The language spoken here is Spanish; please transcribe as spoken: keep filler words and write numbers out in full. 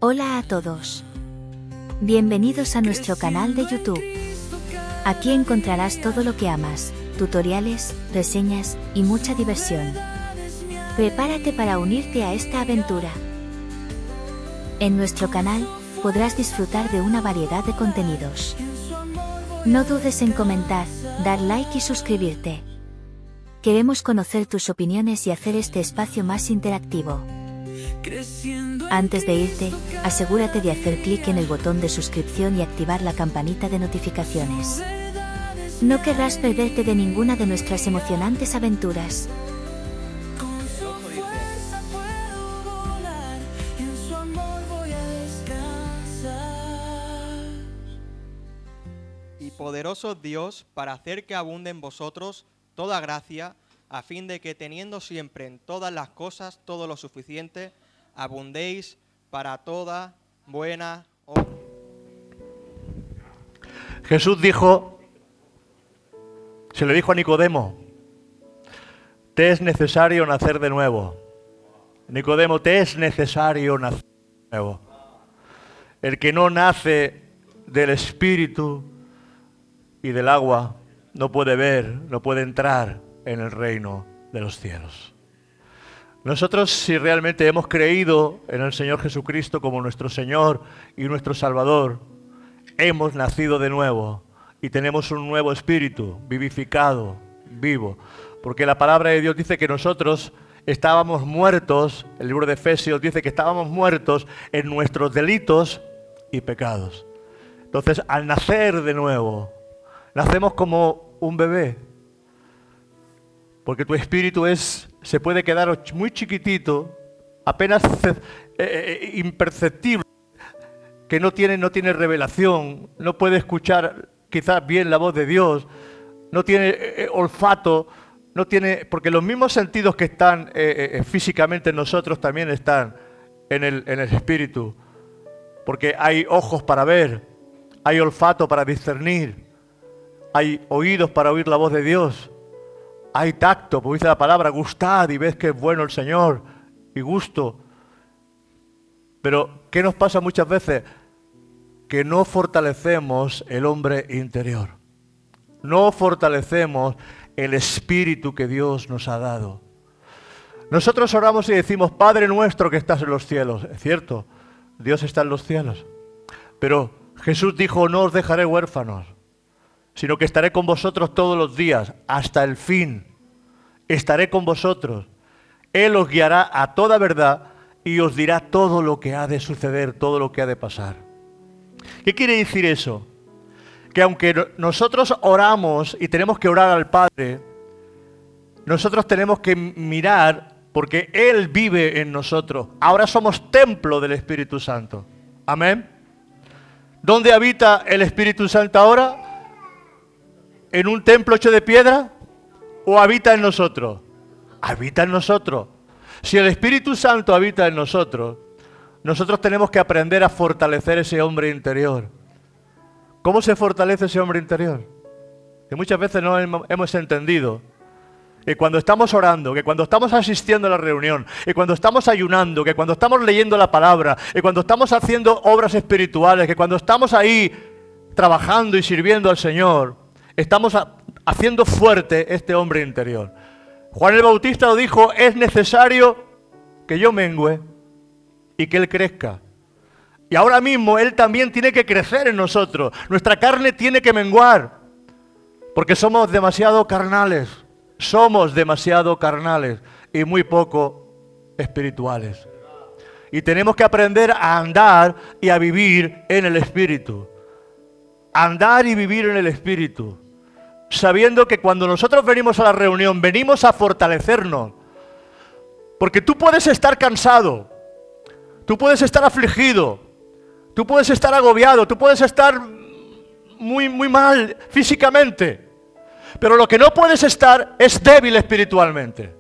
Hola a todos. Bienvenidos a nuestro canal de YouTube. Aquí encontrarás todo lo que amas, tutoriales, reseñas y mucha diversión. Prepárate para unirte a esta aventura. En nuestro canal podrás disfrutar de una variedad de contenidos. No dudes en comentar, dar like y suscribirte. Queremos conocer tus opiniones y hacer este espacio más interactivo. Antes de irte, asegúrate de hacer clic en el botón de suscripción y activar la campanita de notificaciones. No querrás perderte de ninguna de nuestras emocionantes aventuras. Y poderoso Dios, para hacer que abunde en vosotros toda gracia, a fin de que teniendo siempre en todas las cosas todo lo suficiente, abundéis para toda buena obra. Jesús dijo, se le dijo a Nicodemo, te es necesario nacer de nuevo. Nicodemo, te es necesario nacer de nuevo. El que no nace del Espíritu y del agua no puede ver, no puede entrar en el reino de los cielos. Nosotros, si realmente hemos creído en el Señor Jesucristo como nuestro Señor y nuestro Salvador, hemos nacido de nuevo y tenemos un nuevo espíritu vivificado, vivo. Porque la palabra de Dios dice que nosotros estábamos muertos, el libro de Efesios dice que estábamos muertos en nuestros delitos y pecados. Entonces, al nacer de nuevo, nacemos como un bebé. Porque tu espíritu es, se puede quedar muy chiquitito, apenas eh, eh, imperceptible, que no tiene, no tiene revelación, no puede escuchar quizás bien la voz de Dios, no tiene eh, olfato, no tiene, porque los mismos sentidos que están eh, eh, físicamente en nosotros también están en el, en el espíritu. Porque hay ojos para ver, hay olfato para discernir, hay oídos para oír la voz de Dios. Hay tacto, porque dice la palabra, gustad y ves que es bueno el Señor, y gusto. Pero, ¿qué nos pasa muchas veces? Que no fortalecemos el hombre interior. No fortalecemos el espíritu que Dios nos ha dado. Nosotros oramos y decimos, Padre nuestro que estás en los cielos. Es cierto, Dios está en los cielos. Pero Jesús dijo, no os dejaré huérfanos, sino que estaré con vosotros todos los días, hasta el fin. Estaré con vosotros. Él os guiará a toda verdad y os dirá todo lo que ha de suceder, todo lo que ha de pasar. ¿Qué quiere decir eso? Que aunque nosotros oramos y tenemos que orar al Padre, nosotros tenemos que mirar porque Él vive en nosotros. Ahora somos templo del Espíritu Santo. Amén. ¿Dónde habita el Espíritu Santo ahora? ¿En un templo hecho de piedra? ¿O habita en nosotros? Habita en nosotros. Si el Espíritu Santo habita en nosotros, nosotros tenemos que aprender a fortalecer ese hombre interior. ¿Cómo se fortalece ese hombre interior? Que muchas veces no hemos entendido. Que cuando estamos orando, que cuando estamos asistiendo a la reunión, que cuando estamos ayunando, que cuando estamos leyendo la palabra, que cuando estamos haciendo obras espirituales, que cuando estamos ahí trabajando y sirviendo al Señor, estamos haciendo fuerte este hombre interior. Juan el Bautista lo dijo, es necesario que yo mengüe y que Él crezca. Y ahora mismo Él también tiene que crecer en nosotros. Nuestra carne tiene que menguar, porque somos demasiado carnales. Somos demasiado carnales y muy poco espirituales. Y tenemos que aprender a andar y a vivir en el Espíritu. Andar y vivir en el Espíritu. Sabiendo que cuando nosotros venimos a la reunión, venimos a fortalecernos. Porque tú puedes estar cansado, tú puedes estar afligido, tú puedes estar agobiado, tú puedes estar muy, muy mal físicamente. Pero lo que no puedes estar es débil espiritualmente.